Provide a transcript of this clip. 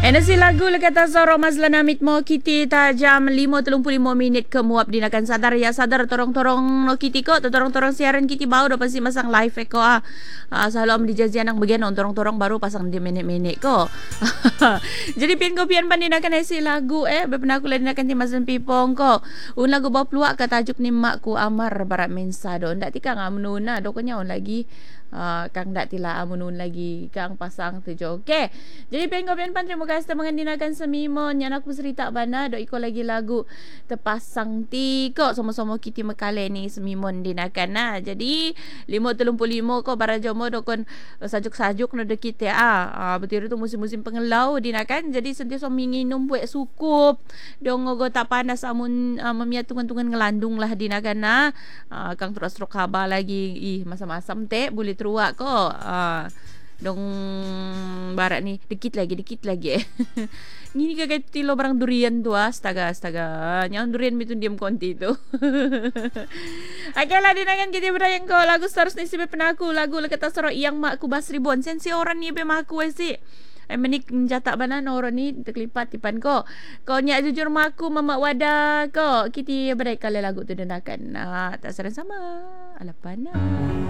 Nasi lagu le kata soro mazla namit mo kiti ta jam 5:35 minit ke muap dinakan sadar ya sadar torong-torong no kiti ko torong-torong siaran kiti bau do pasti masang live ko selalu am dijajian ang bagian torong-torong baru pasang di minit-minit ko. Jadi pian ko pian pandinakan nasi lagu bepena aku dinakan ti mazan pipong ko. Un lagu bau pluak ka tajuk ni mak ku amar barat mensa do ndak tika ngamnuna do ko nyaon lagi kang ndak tila amunun lagi kang pasang tu jo. Okey. Jadi pian ko pian pan terima kasih mengandinakan semimon yang aku cerita bana dok iko lagi lagu terpasang ti kok sama-sama kiti mekale ni semimon dinakan nah. Jadi 5:35 ko barajomo dokon sajuk-sajuk no de kita betul tu musim-musim pengelau dinakan. Jadi sentiasa minginum buat sukup dong go tak panas amun memia tungan-tungan ngelandung lah dinakan nah. Kang terus khabar lagi masam-masam teh boleh teruak ko dong barat ni dikit lagi Ngini kayak tilo barang durian tu astaga nyawa durian itu diam konti tu. Okey lah dinakan kita berayang ko lagu stars ni si penaku lagu lekata soro yang mak ku bas ribuan sensi orang ni be mak ku si menik menjatak banan orang ni terkelipat tipan ko nyak jujur mak ku mama wadah ko kita berai kala lagu tu dinakan tak saran sama alapana.